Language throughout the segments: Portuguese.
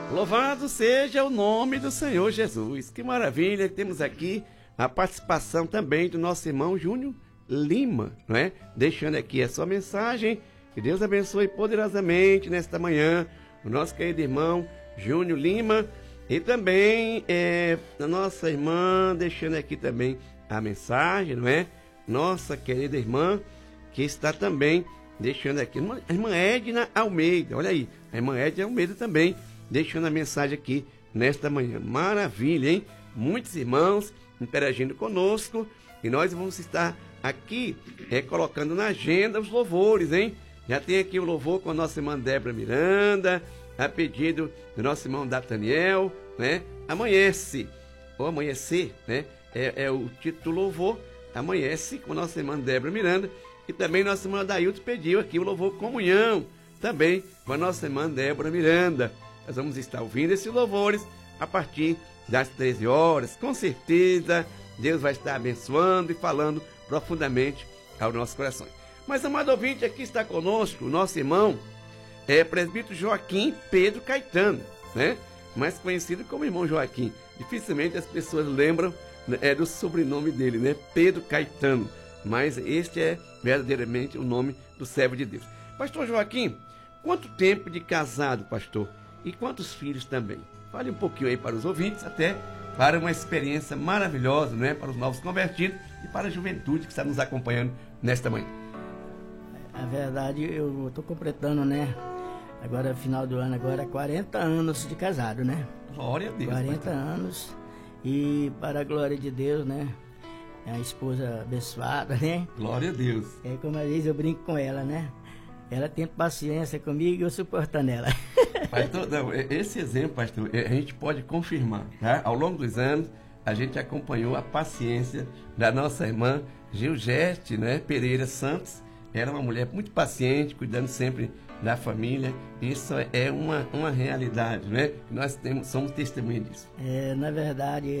Louvado seja o nome do Senhor Jesus. Que maravilha, temos aqui a participação também do nosso irmão Júnior Lima, não é? Deixando aqui a sua mensagem. Que Deus abençoe poderosamente nesta manhã o nosso querido irmão Júnior Lima. E também a nossa irmã deixando aqui também a mensagem, não é? Nossa querida irmã que está também deixando aqui, a irmã Edna Almeida, olha aí, a irmã Edna Almeida também deixando a mensagem aqui nesta manhã. Maravilha, hein? Muitos irmãos interagindo conosco e nós vamos estar aqui colocando na agenda os louvores, hein? Já tem aqui o louvor com a nossa irmã Débora Miranda, a pedido do nosso irmão Dataniel, né? Amanhece, ou amanhecer, né? É o título do louvor, amanhece, com a nossa irmã Débora Miranda, e também nossa irmã Dailton pediu aqui o louvor Comunhão, também com a nossa irmã Débora Miranda. Nós vamos estar ouvindo esses louvores a partir das 13 horas, com certeza Deus vai estar abençoando e falando profundamente aos nossos corações. Mas, amado ouvinte, aqui está conosco o nosso irmão, presbítero Joaquim Pedro Caetano, né? Mais conhecido como irmão Joaquim. Dificilmente as pessoas lembram do sobrenome dele, né? Pedro Caetano. Mas este é verdadeiramente o nome do servo de Deus. Pastor Joaquim, quanto tempo de casado, pastor? E quantos filhos também? Fale um pouquinho aí para os ouvintes, até para uma experiência maravilhosa, né? Para os novos convertidos e para a juventude que está nos acompanhando nesta manhã. A verdade, eu estou completando, né? Agora, final do ano, agora 40 anos de casado, né? Glória a Deus. 40 pastor. anos. E para a glória de Deus, né? É a esposa abençoada, né? Glória a Deus. Como às vezes eu brinco com ela, né? Ela tem paciência comigo e eu suportando ela. Pastor, não, esse exemplo, pastor, a gente pode confirmar, tá? Ao longo dos anos, a gente acompanhou a paciência da nossa irmã Gilgerte, né? Pereira Santos. Ela é uma mulher muito paciente, cuidando sempre da família. Isso é uma realidade, né? Nós somos testemunha disso. Na verdade,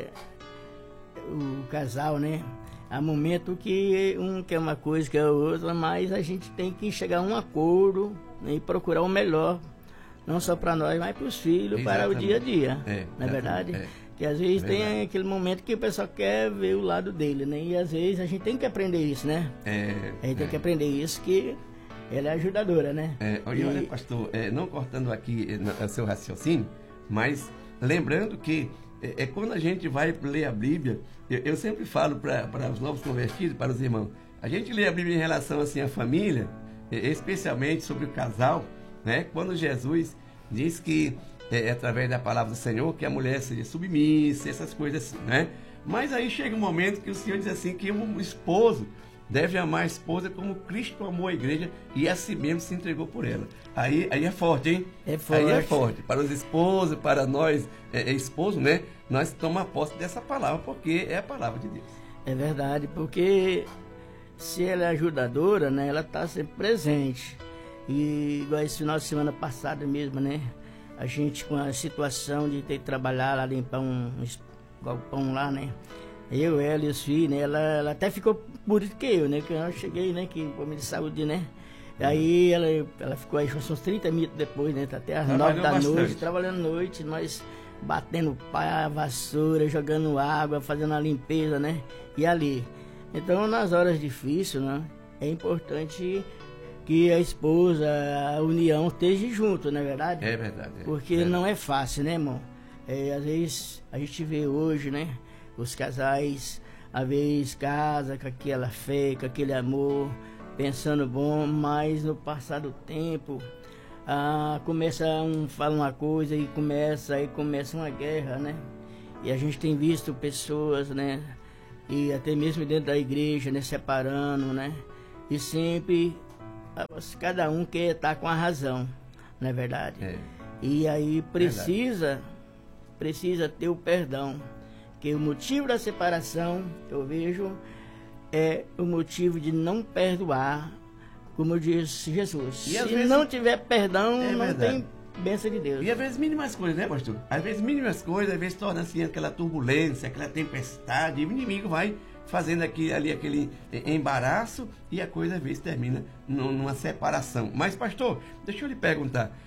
o casal, né? Há momento que um quer uma coisa, quer outra, mas a gente tem que chegar a um acordo, né, e procurar o melhor, não só para nós, mas para os filhos, exatamente, para o dia a dia, não é verdade? Que às vezes tem aquele momento que o pessoal quer ver o lado dele, né? E às vezes a gente tem que aprender isso, né? A gente tem que aprender isso, que ela é ajudadora, né? Olha, pastor, não cortando aqui o seu raciocínio, mas lembrando que quando a gente vai ler a Bíblia, eu sempre falo para os novos convertidos, para os irmãos, a gente lê a Bíblia em relação assim à família, especialmente sobre o casal, né? Quando Jesus diz que através da palavra do Senhor que a mulher seja submissa, essas coisas assim, né? Mas aí chega um momento que o Senhor diz assim que um esposo deve amar a esposa como Cristo amou a igreja e a si mesmo se entregou por ela. Aí é forte, hein? É forte. Aí é forte. Para os esposos, para nós, esposos, né? Nós tomamos posse dessa palavra, porque é a palavra de Deus. É verdade, porque se ela é ajudadora, né? Ela está sempre presente. E igual esse final de semana passado mesmo, né? A gente com a situação de ter que trabalhar lá, limpar um galpão lá, né? Eu, ela e os filhos, né? Ela até ficou por isso que eu, né? Que eu cheguei, né? Que por de saúde, né? Aí ela ficou aí uns 30 minutos depois, né? Até às 9 da noite, trabalhando à noite, nós batendo pá, vassoura, jogando água, fazendo a limpeza, né? E ali. Então, nas horas difíceis, né? É importante que a esposa, a união esteja junto, não é verdade? É verdade. Porque não é fácil, né, irmão? Às vezes a gente vê hoje, né? Os casais, às vezes, casa com aquela fé, com aquele amor, pensando bom, mas no passar do tempo, começa fala uma coisa e começa uma guerra, né? E a gente tem visto pessoas, né? E até mesmo dentro da igreja, né? Separando, né? E sempre cada um quer estar com a razão, não é verdade? E aí precisa ter o perdão. Que o motivo da separação, eu vejo, é o motivo de não perdoar, como disse Jesus. Se não tiver perdão, não tem bênção de Deus. E às vezes mínimas coisas, né, pastor? Às vezes mínimas coisas, às vezes torna assim aquela turbulência, aquela tempestade, e o inimigo vai fazendo aquele embaraço e a coisa às vezes termina numa separação. Mas, pastor, deixa eu lhe perguntar,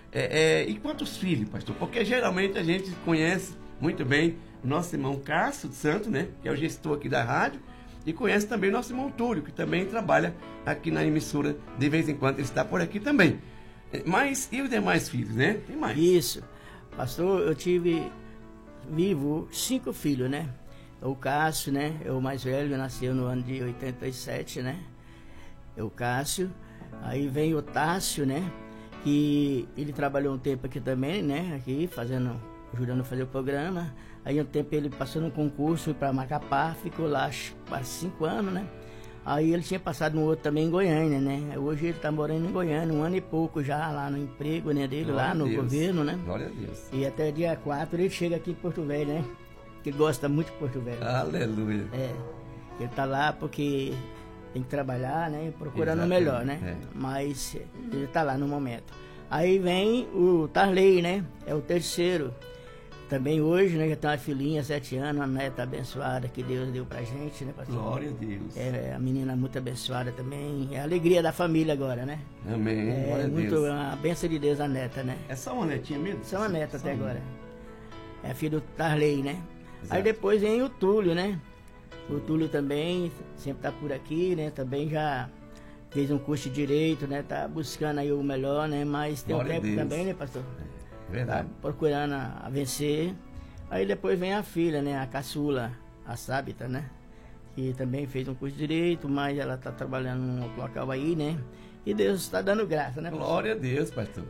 E quantos filhos, pastor? Porque geralmente a gente conhece muito bem o nosso irmão Cássio Santos, né? Que é o gestor aqui da rádio. E conhece também o nosso irmão Túlio, que também trabalha aqui na emissora. De vez em quando ele está por aqui também. Mas e os demais filhos, né? Tem mais? Isso. Pastor, eu tive vivo 5 filhos, né? O Cássio, né? É o mais velho, nasceu no ano de 87, né? É o Cássio. Aí vem o Tássio, né? Que ele trabalhou um tempo aqui também, né? Aqui, ajudando a fazer o programa. Aí um tempo ele passou num concurso para Macapá, ficou lá quase 5 anos, né? Aí ele tinha passado um outro também em Goiânia, né? Hoje ele está morando em Goiânia, 1 ano e pouco já lá no emprego, né, dele, Glória lá no governo, né? Glória a Deus. E até dia 4 ele chega aqui em Porto Velho, né? Que gosta muito de Porto Velho. Aleluia. Ele tá lá porque tem que trabalhar, né? Procurando o melhor, né? Mas ele tá lá no momento. Aí vem o Tarley, né? É o terceiro. Também hoje, né? Já tem uma filhinha, 7 anos, uma neta abençoada que Deus deu pra gente, né, pastor? Glória a Deus. É a menina muito abençoada também. É a alegria da família agora, né? Amém. Glória a muito Deus. a bênção de Deus a neta, né? É só uma netinha mesmo? Só uma neta até uma. agora. É a filha do Tarley, né? Exato. Aí depois vem o Túlio, né? O Túlio também sempre tá por aqui, né? Também já fez um curso de Direito, né? Tá buscando aí o melhor, né? Mas tem Glória um a tempo Deus. também, né, pastor? Verdade. Tá procurando a vencer. Aí depois vem a filha, né? A caçula, a Sábita, né? Que também fez um curso de Direito, mas ela tá trabalhando num outro local aí, né? E Deus está dando graça, né, pastor? Glória a Deus, pastor.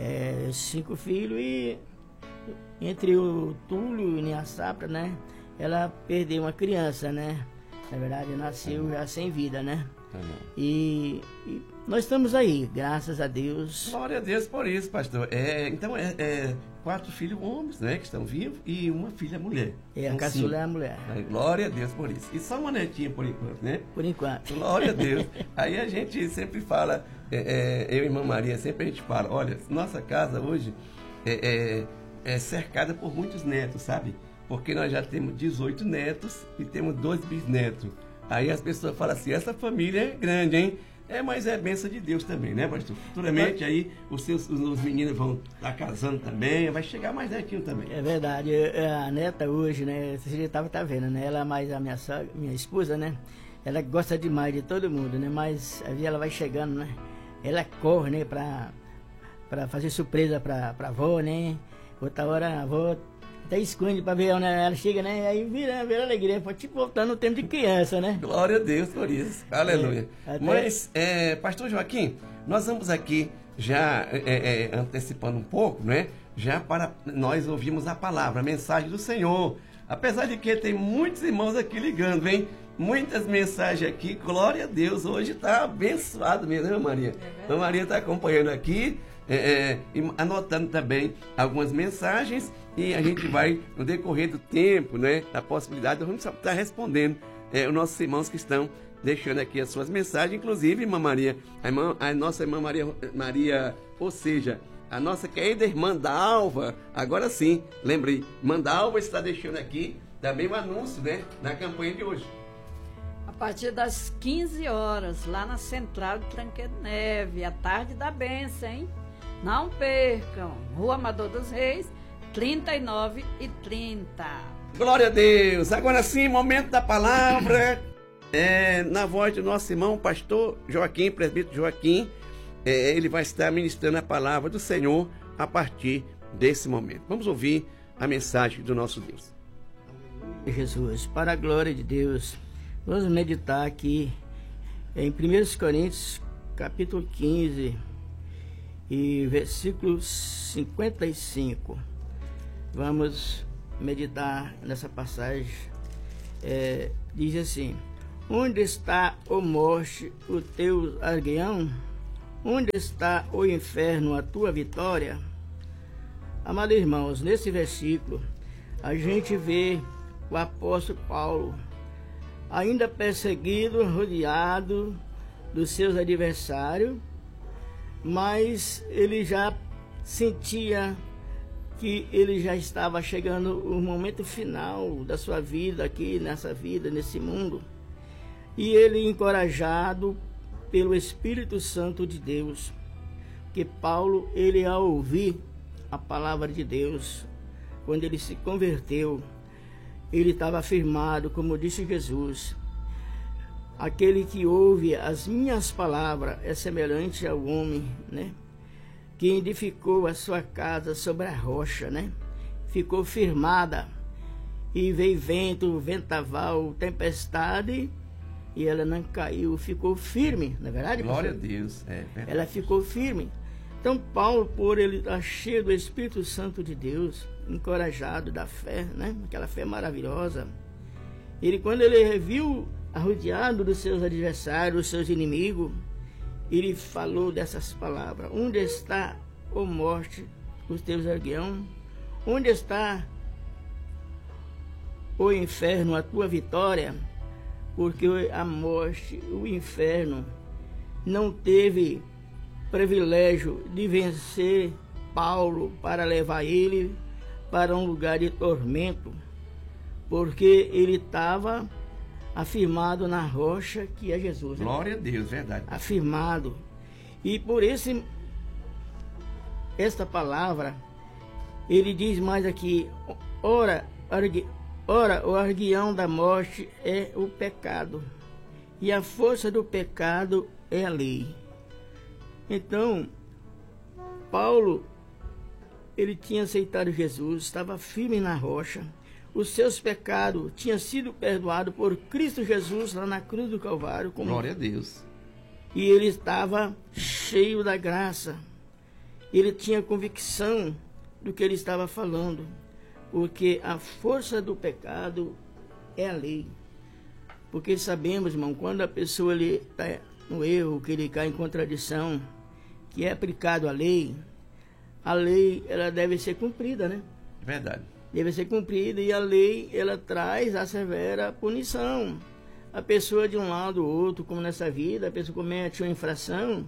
5 filhos e entre o Túlio e a Sábita, né? Ela perdeu uma criança, né? Na verdade, nasceu já sem vida, né? E nós estamos aí, graças a Deus. Glória a Deus por isso, pastor. Então, 4 filhos homens, né, que estão vivos, e uma filha mulher. A Então, caçula 5. é a mulher. Glória a Deus por isso. E só uma netinha por enquanto, né? Por enquanto. Glória a Deus. Aí a gente sempre fala, eu e a irmã Maria, sempre a gente fala, olha, nossa casa hoje é cercada por muitos netos, sabe? Porque nós já temos 18 netos e temos 2 bisnetos. Aí as pessoas falam assim, essa família é grande, hein? Mas é bênção de Deus também, né, pastor? Futuramente aí os meninos vão estar casando também, vai chegar mais netinho também. É verdade. A neta hoje, né? Você já tá vendo, né? Ela mais a minha esposa, né? Ela gosta demais de todo mundo, né? Mas aí ela vai chegando, né? Ela corre, né? Pra fazer surpresa pra avó, né? Outra hora a avó até esconde pra ver onde ela chega, né? Aí vira alegria, foi tipo voltando no tempo de criança, né? Glória a Deus por isso. Aleluia. Mas, pastor Joaquim, nós vamos aqui já antecipando um pouco, né? Já para nós ouvirmos a palavra, a mensagem do Senhor. Apesar de que tem muitos irmãos aqui ligando, hein? Muitas mensagens aqui, glória a Deus. Hoje está abençoado mesmo, né, Maria? A Maria está acompanhando aqui. E anotando também algumas mensagens, e a gente vai, no decorrer do tempo, né, da possibilidade, vamos estar respondendo os nossos irmãos que estão deixando aqui as suas mensagens, inclusive, irmã Maria, a nossa irmã Maria, ou seja, a nossa querida irmã Dalva, agora sim, lembrei, irmã Dalva está deixando aqui também um anúncio, né, na campanha de hoje. A partir das 15 horas, lá na Central de Tranqueiro Neve, a tarde da bênção, hein? Não percam, Rua Amador dos Reis, 39 e 30. Glória a Deus! Agora sim, momento da palavra, na voz do nosso irmão pastor Joaquim, presbítero Joaquim, ele vai estar ministrando a palavra do Senhor a partir desse momento. Vamos ouvir a mensagem do nosso Deus. Jesus, para a glória de Deus, vamos meditar aqui em 1 Coríntios, capítulo 15, e versículo 55. Vamos meditar nessa passagem. Diz assim: onde está, ó morte, o teu arguião? Onde está, ó inferno, a tua vitória? Amados irmãos, nesse versículo a gente vê o apóstolo Paulo ainda perseguido, rodeado dos seus adversários, mas ele já sentia que ele já estava chegando o momento final da sua vida aqui, nessa vida, nesse mundo. E ele, encorajado pelo Espírito Santo de Deus, que Paulo, ele ao ouvir a palavra de Deus, quando ele se converteu, ele estava afirmado, como disse Jesus: aquele que ouve as minhas palavras é semelhante ao homem, né, que edificou a sua casa sobre a rocha, né, ficou firmada, e veio vento, vendaval, tempestade, e ela não caiu, ficou firme, não é verdade? Glória a Deus. Ela ficou firme. Então Paulo, por ele estar cheio do Espírito Santo de Deus, encorajado da fé, né, aquela fé maravilhosa, ele, quando ele viu arrodeado dos seus adversários, dos seus inimigos, ele falou dessas palavras: onde está, ó morte, os teus aguilhões? Onde está, ó inferno, a tua vitória? Porque a morte, o inferno, não teve privilégio de vencer Paulo para levar ele para um lugar de tormento, porque ele estava afirmado na rocha que é Jesus. Glória a Deus, verdade. Afirmado. E por esta palavra, ele diz mais aqui: ora, o arguião da morte é o pecado, e a força do pecado é a lei. Então, Paulo, ele tinha aceitado Jesus, estava firme na rocha. Os seus pecados tinham sido perdoados por Cristo Jesus lá na cruz do Calvário. Glória a Deus. E ele estava cheio da graça. Ele tinha convicção do que ele estava falando, porque a força do pecado é a lei. Porque sabemos, irmão, quando a pessoa está no erro, que ele cai em contradição, que é aplicado a lei ela deve ser cumprida, né? Verdade. Deve ser cumprida, e a lei, ela traz a severa punição. A pessoa de um lado ou outro, como nessa vida, a pessoa comete uma infração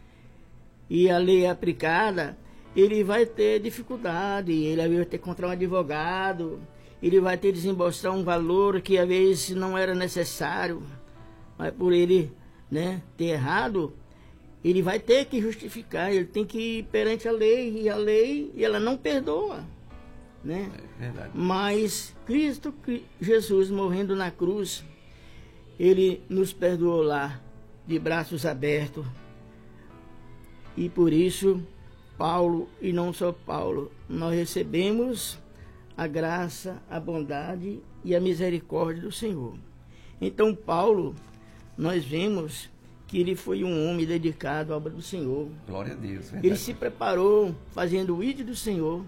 e a lei é aplicada, ele vai ter dificuldade, ele vai ter que encontrar um advogado, ele vai ter que desembolsar um valor que às vezes não era necessário, mas por ele, né, ter errado, ele vai ter que justificar, ele tem que ir perante a lei, e ela não perdoa, né? É verdade. Mas Cristo Jesus, morrendo na cruz, ele nos perdoou lá, de braços abertos. E por isso, Paulo, e não só Paulo, nós recebemos a graça, a bondade e a misericórdia do Senhor. Então Paulo, nós vemos que ele foi um homem dedicado à obra do Senhor. Glória a Deus, verdade. Ele se preparou fazendo o ídolo do Senhor,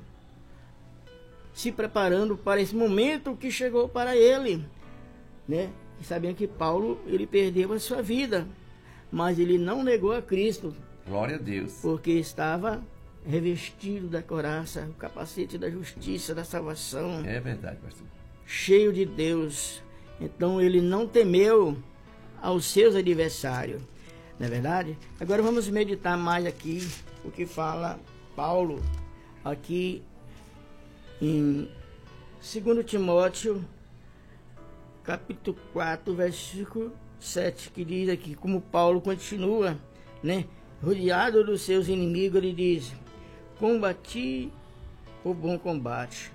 se preparando para esse momento que chegou para ele, né? E sabendo que Paulo, ele perdeu a sua vida, mas ele não negou a Cristo. Glória a Deus. Porque estava revestido da couraça, o capacete da justiça, da salvação. É verdade, pastor. Cheio de Deus. Então ele não temeu aos seus adversários. Não é verdade? Agora vamos meditar mais aqui o que fala Paulo aqui em 2 Timóteo capítulo 4, versículo 7, que diz aqui, como Paulo continua, né, rodeado dos seus inimigos, ele diz: combati o bom combate,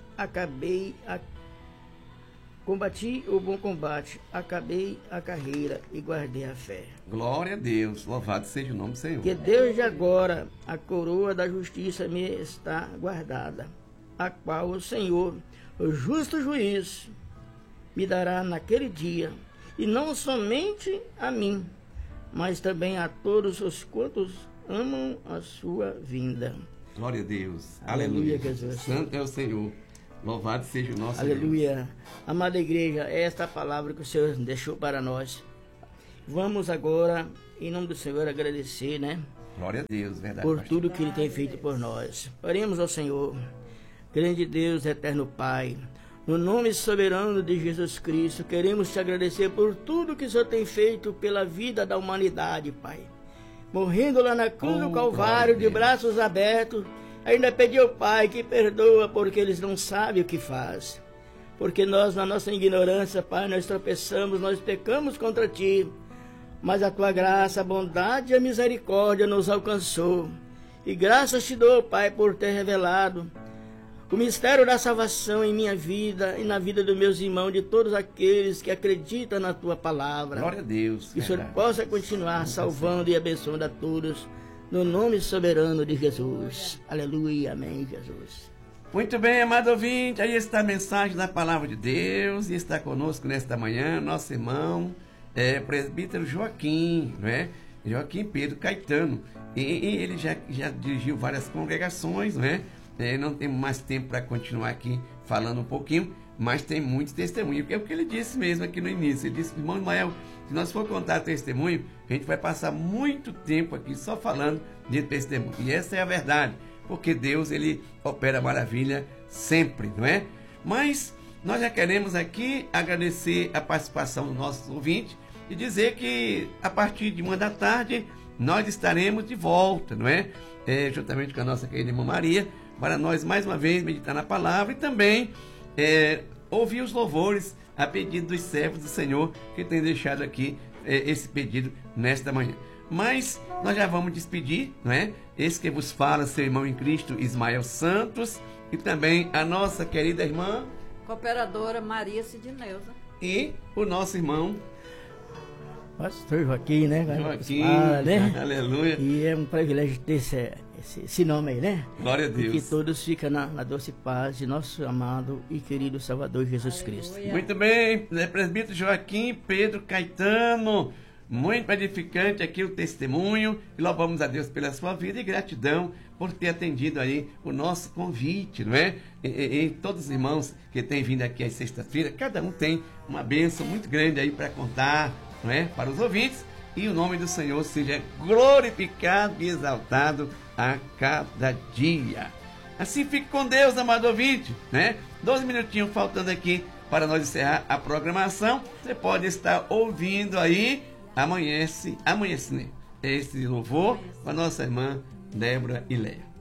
combati o bom combate, acabei a carreira e guardei a fé. Glória a Deus, louvado seja o nome do Senhor. Que desde agora a coroa da justiça me está guardada, a qual o Senhor, o justo juiz, me dará naquele dia, e não somente a mim, mas também a todos os quantos amam a sua vinda. Glória a Deus. Aleluia, Jesus. Santo é o Senhor. Louvado seja o nosso Aleluia. Deus. Amada igreja, é esta palavra que o Senhor deixou para nós. Vamos agora, em nome do Senhor, agradecer, né? Glória a Deus, verdade. Por pastor. tudo que Ele tem feito por nós. Oremos ao Senhor. Grande Deus, eterno Pai, no nome soberano de Jesus Cristo, queremos te agradecer por tudo que o Senhor tem feito pela vida da humanidade, Pai. Morrendo lá na cruz do Calvário, de braços abertos, ainda pediu, Pai, que perdoa, porque eles não sabem o que faz. Porque nós, na nossa ignorância, Pai, nós tropeçamos, nós pecamos contra Ti. Mas a Tua graça, a bondade e a misericórdia nos alcançou. E graças te dou, Pai, por ter revelado o mistério da salvação em minha vida e na vida dos meus irmãos, de todos aqueles que acreditam na tua palavra. Glória a Deus. Que o Senhor possa continuar salvando e abençoando a todos, no nome soberano de Jesus. Aleluia, amém, Jesus. Muito bem, amado ouvinte, aí está a mensagem da palavra de Deus, e está conosco nesta manhã nosso irmão, presbítero Joaquim, não é? Joaquim Pedro Caetano, e ele já dirigiu várias congregações, não é? Não temos mais tempo para continuar aqui falando um pouquinho, mas tem muitos testemunhos, que é o que ele disse mesmo aqui no início. Ele disse, irmão Ismael, se nós for contar testemunho, a gente vai passar muito tempo aqui só falando de testemunho. E essa é a verdade, porque Deus, ele opera maravilha sempre, não é? Mas nós já queremos aqui agradecer a participação dos nossos ouvintes e dizer que a partir de 1 da tarde nós estaremos de volta, não é? Juntamente com a nossa querida irmã Maria, para nós mais uma vez meditar na palavra e também ouvir os louvores a pedido dos servos do Senhor que tem deixado aqui esse pedido nesta manhã. Mas nós já vamos despedir, não é? Esse que vos fala, seu irmão em Cristo, Ismael Santos, e também a nossa querida irmã cooperadora Maria Sidneuza, e o nosso irmão Pastor Joaquim, né? Joaquim, né? Aleluia. E é um privilégio ter esse nome aí, né? Glória a Deus. E que todos ficam na doce paz de nosso amado e querido Salvador Jesus Cristo. Muito bem, presbítero Joaquim Pedro Caetano, muito edificante aqui o testemunho, e louvamos a Deus pela sua vida e gratidão por ter atendido aí o nosso convite, não é? E todos os irmãos que têm vindo aqui às sextas-feiras, cada um tem uma bênção muito grande aí para contar, não é? Para os ouvintes, e o nome do Senhor seja glorificado e exaltado a cada dia. Assim fique com Deus, amado ouvinte, né? 12 minutinhos faltando aqui para nós encerrar a programação. Você pode estar ouvindo aí amanhece esse louvor com a nossa irmã Débora e Léa.